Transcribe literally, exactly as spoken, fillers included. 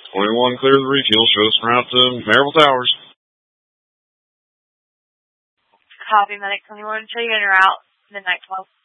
twenty-one, clear the refuel. Show us route to Maryville Towers. Copy, Medic twenty-one. Show you in route, midnight twelve.